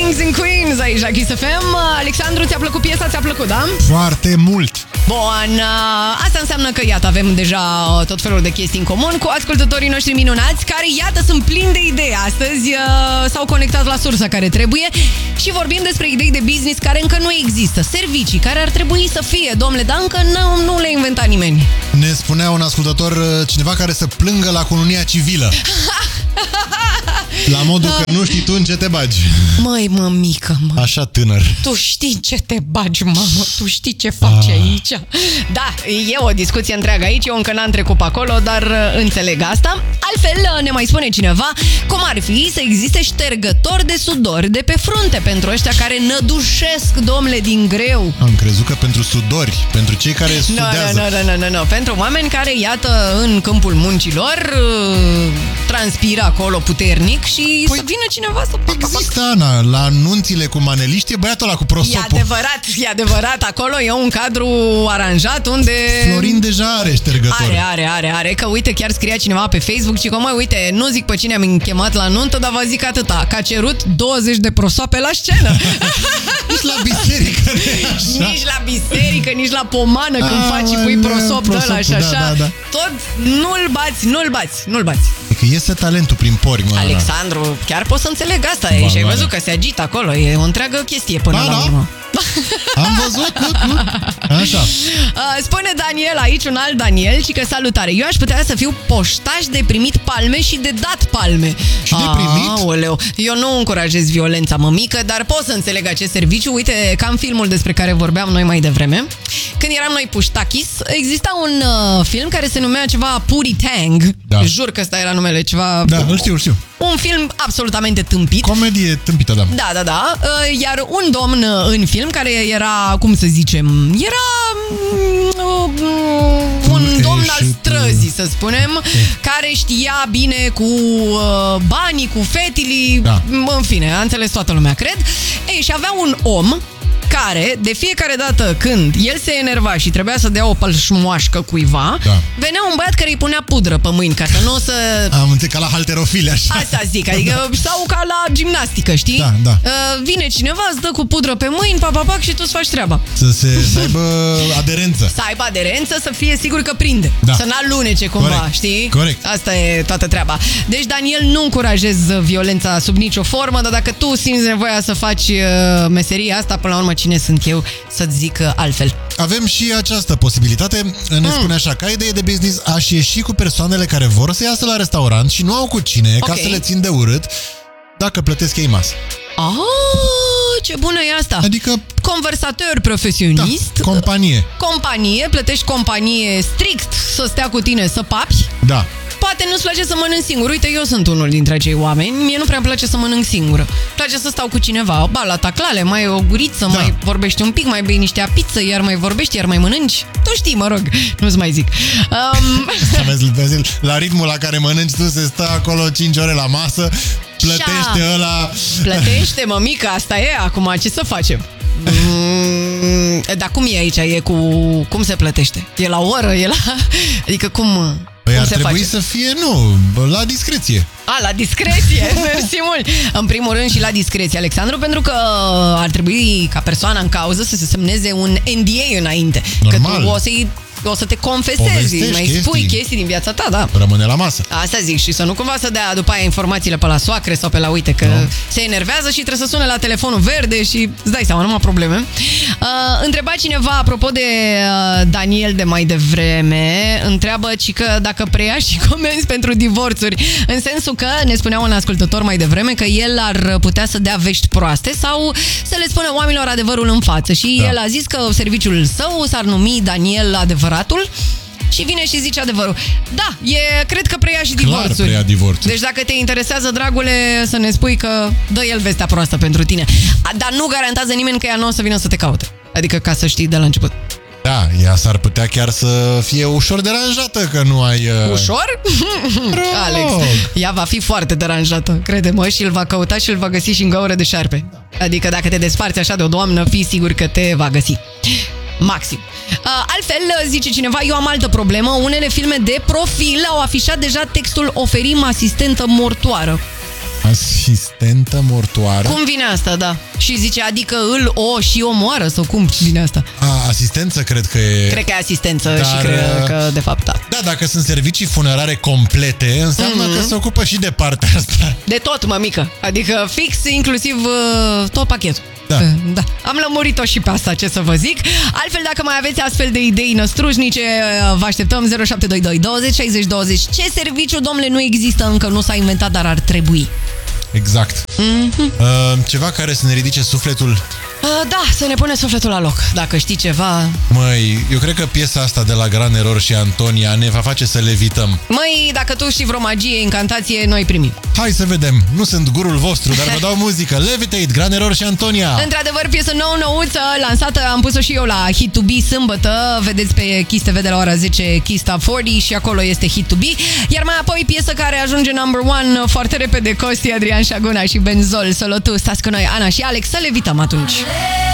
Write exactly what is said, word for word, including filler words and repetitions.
Kings and Queens aici la Kiss F M. Alexandru, ți-a plăcut piesa? Ți-a plăcut, da? Foarte mult! Bun, asta înseamnă că, iată, avem deja tot felul de chestii în comun cu ascultătorii noștri minunați, care, iată, sunt plini de idei astăzi, s-au conectat la sursa care trebuie și vorbim despre idei de business care încă nu există, servicii care ar trebui să fie, domnule, dar încă nu, nu le-a inventat nimeni. Ne spunea un ascultător, cineva care să plângă la cununia civilă. La modul că nu știi tu în ce te bagi. Măi, mămică, mă. Așa tânăr. Tu știi ce te bagi, mamă. Tu știi ce faci ah. aici. Da, e o discuție întreagă aici. Eu încă n-am trecut pe acolo, dar înțeleg asta. Altfel, ne mai spune cineva cum ar fi să existe ștergători de sudor de pe frunte pentru ăștia care nădușesc, domnule, din greu. Am crezut că pentru sudori, pentru cei care sudează. Nu, nu, nu, nu, nu. Pentru oameni care, iată, în câmpul muncilor transpiră acolo puternic și păi să vină cineva să... Există, Ana, la nunțile cu maneliști e băiatul ăla cu prosopul. E adevărat, e adevărat. Acolo e un cadru aranjat unde... Florin deja are ștergători. Are, are, are, are. Că uite, chiar scria cineva pe Facebook și că, măi, uite, nu zic pe cine am chemat la nuntă, dar vă zic atâta, că a cerut douăzeci de prosoape la scenă. Nici la biserică. Nici la biserică, nici la pomană când a, faci și pui prosopul ăla și așa. Da, da, da. Tot nu-l bați, nu-l bați, nu-l bați. Că iese talentul prin pori, mă. Alexandru, chiar pot să înțeleg asta. Ba, și ai văzut că se agită acolo. E o întreagă chestie până ba, la urmă. Am văzut. Nu, nu. Așa. Spune Daniel aici, un alt Daniel, și că salutare. Eu aș putea să fiu poștaș de primit palme și de dat palme. Și de primit? Aoleu. Eu nu încurajez violența, mămică, dar pot să înțeleg acest serviciu. Uite, cam filmul despre care vorbeam noi mai devreme. Când eram noi puștachis, exista un uh, film care se numea ceva Puri Tang. Da. Jur că ăsta era numele, ceva... Da, îl știu, îl știu. Un film absolutamente tâmpit. Comedie tâmpită, da. Da, da, da. Iar un domn în film care era, cum să zicem, era un domn al străzii, să spunem, care știa bine cu banii, cu fetilii, da. În fine, a înțeles toată lumea, cred. Ei, și avea un om care, de fiecare dată când el se enerva și trebuia să dea o pălșmoașcă cuiva, da. Venea un băiat care îi punea pudră pe mâini ca să nu o să... Am înțeles, ca la halterofile, așa. Asta zic, adică, da. Sau ca la gimnastică, știi? Da, da. Vine cineva, îți dă cu pudră pe mâini, papapac, și tu îți faci treaba. Să, se, să aibă aderență. Să aibă aderență, să fie sigur că prinde. Da. Să n-alunece cumva, corect. Știi? Corect. Asta e toată treaba. Deci, Daniel, nu încurajez violența sub nicio formă, dar dacă tu simți nevoia să faci meseria asta, până la urmă, cine sunt eu să-ți zic altfel? Avem și această posibilitate. Ne mm. spune așa, ca idee de business, aș ieși cu persoanele care vor să iasă la restaurant și nu au cu cine, okay. Ca să le țin de urât, dacă plătesc ei masă. Ah, ce bună e asta! Adică conversator profesionist. Da, companie. Companie, plătești companie strict să stea cu tine să papi. Da. Poate nu-ți place să mănânci singur. Uite, eu sunt unul dintre acei oameni. Mie nu prea îmi place să mănânc singură. Place să stau cu cineva. Ba, la taclale, mai e o guriță, da. Mai vorbești un pic, mai bei niște apiță, iar mai vorbești, iar mai mănânci. Tu știi, mă rog, nu-ți mai zic. Um... La ritmul la care mănânci tu, se stă acolo cinci ore la masă, plătește ăla... Plătește, mămică, asta e acum, ce să facem? Mm, dar cum e aici? E cu... Cum se plătește? E la oră? E la... Adică cum... Păi ar trebui face? Să fie, nu, la discreție. A, la discreție, mersi mult. În primul rând și la discreție, Alexandru, pentru că ar trebui ca persoana în cauză să se semneze un N D A înainte. Normal. Că tu o să-i o să te confesezi, mai chestii. Spui chestii din viața ta, da. Rămâne la masă. Asta zic, și să nu cumva să dea după aia informațiile pe la soacre sau pe la uite că no. Se enervează și trebuie să sune la telefonul verde și îți dai seama, numai probleme. Uh, întreba cineva, apropo de uh, Daniel de mai devreme, întreabă că dacă preia și comenzi pentru divorțuri, în sensul că ne spunea un ascultător mai devreme că el ar putea să dea vești proaste sau să le spună oamenilor adevărul în față și da. El a zis că serviciul său s-ar numi Daniel Adevăratul și vine și zice adevărul. Da, e, cred că preia și divorțuri. Clar preia divorțuri. Deci dacă te interesează, dragule, să ne spui că dă el vestea proastă pentru tine. Dar nu garantează nimeni că ea nu o să vină să te caute. Adică ca să știi de la început. Da, ea s-ar putea chiar să fie ușor deranjată că nu ai... Uh... Ușor? Alex, ea va fi foarte deranjată, crede-mă, și îl va căuta și îl va găsi și în gaură de șarpe. Adică dacă te desparți așa de o doamnă, fii sigur că te va găsi. Maxim. Altfel, zice cineva, eu am altă problemă. Unele filme de profil au afișat deja textul oferim asistentă mortoară. Asistentă mortoară? Cum vine asta, da? Și zice, adică îl, o și omoară, sau cum vine asta? A, asistență cred că e... Cred că e asistență. Dar, și cred că, de fapt, da. Da, dacă sunt servicii funerare complete, înseamnă mm-hmm. că se ocupă și de partea asta. De tot, mămică. Adică fix, inclusiv tot pachetul. Da. Da. Am lămurit-o și pe asta, ce să vă zic. Altfel, dacă mai aveți astfel de idei năstrușnice, vă așteptăm zero șapte doi doi douăzeci șaizeci douăzeci. Ce serviciu, domnule, nu există încă, nu s-a inventat, dar ar trebui? Exact. Mm-hmm. Uh, ceva care să ne ridice sufletul. Uh, da, să ne pune sufletul la loc. Dacă știi ceva... Măi, eu cred că piesa asta de la Gran Error și Antonia ne va face să levităm. Măi, dacă tu știi vreo magie, incantație, noi primim. Hai să vedem. Nu sunt gurul vostru, dar vă dau muzică. Levitate, Gran Error și Antonia. Într-adevăr, piesă nouă-nouță, lansată, am pus-o și eu la Hit to Be sâmbătă. Vedeți pe Kiss T V de la ora zece, Kiss Top patruzeci și acolo este Hit to Be. Iar mai apoi piesă care ajunge number one foarte repede, Costi, Adrian Șaguna și Benzol. Solo tu, stați cu noi, Ana și Alex, să levităm atunci.